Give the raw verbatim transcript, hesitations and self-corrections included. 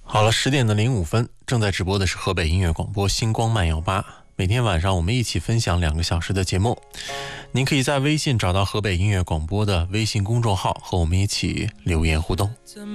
好了，十点的零五分，正在直播的是河北音乐广播星光慢摇吧。每天晚上我们一起分享两个小时的节目，您可以在微信找到河北音乐广播的微信公众号，和我们一起留言互动。